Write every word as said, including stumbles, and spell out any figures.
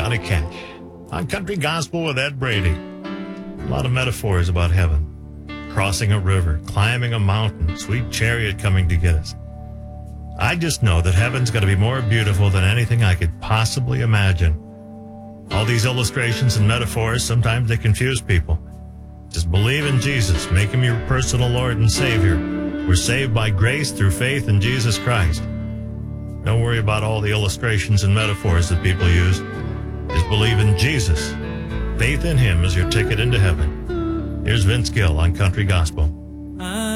Johnny Cash on Country Gospel with Ed Brady. A lot of metaphors about heaven. Crossing a river, climbing a mountain, sweet chariot coming to get us. I just know that heaven's going to be more beautiful than anything I could possibly imagine. All these illustrations and metaphors, sometimes they confuse people. Just believe in Jesus. Make him your personal Lord and Savior. We're saved by grace through faith in Jesus Christ. Don't worry about all the illustrations and metaphors that people use. Just believe in Jesus. Faith in him is your ticket into heaven. Here's Vince Gill on Country Gospel.